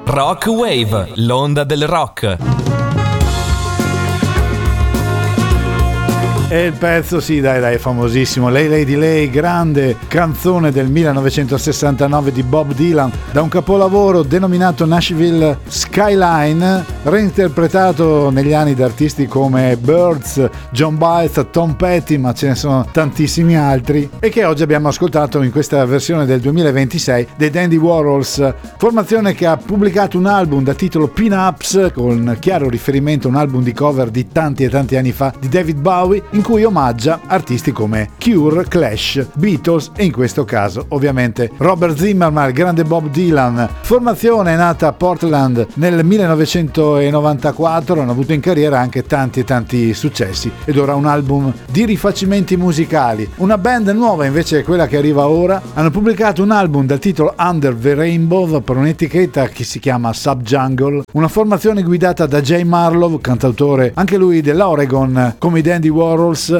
Rock Wave, l'onda del rock. E il pezzo, sì, dai, è famosissimo. Lei Lady Lay, grande canzone del 1969 di Bob Dylan, da un capolavoro denominato Nashville Skyline, reinterpretato negli anni da artisti come Byrds, John Baez, Tom Petty, ma ce ne sono tantissimi altri, e che oggi abbiamo ascoltato in questa versione del 2026 dei Dandy Warhols, formazione che ha pubblicato un album da titolo Pin-Ups, con chiaro riferimento a un album di cover di tanti e tanti anni fa di David Bowie, in cui omaggia artisti come Cure, Clash, Beatles e in questo caso ovviamente Robert Zimmerman, il grande Bob Dylan. Formazione nata a Portland nel 1994, hanno avuto in carriera anche tanti e tanti successi ed ora un album di rifacimenti musicali. Una band nuova invece è quella che arriva ora, hanno pubblicato un album dal titolo Under the Rainbow per un'etichetta che si chiama Subjungle, una formazione guidata da Jay Marlowe, cantautore anche lui dell'Oregon come i Dandy Warhols,